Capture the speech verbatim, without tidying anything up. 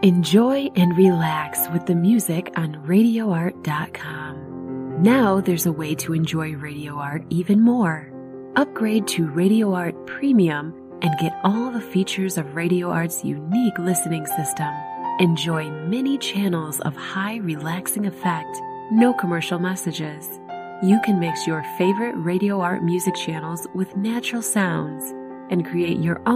Enjoy and relax with the music on radio art dot com. Now there's a way to enjoy Radio Art even more. Upgrade to Radio Art Premium and get all the features of Radio Art's unique listening system. Enjoy many channels of high relaxing effect, no commercial messages. You can mix your favorite Radio Art music channels with natural sounds and create your own